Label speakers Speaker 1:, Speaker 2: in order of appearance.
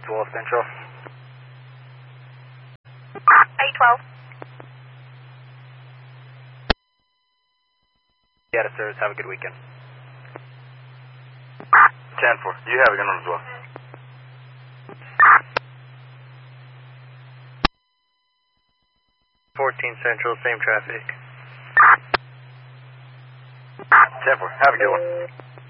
Speaker 1: 812 Central.
Speaker 2: 812.
Speaker 1: Yeah, service. Have a good weekend.
Speaker 3: 10-4. You have a good one as well.
Speaker 1: 14 Central, same traffic.
Speaker 3: 10-4. Have a good one.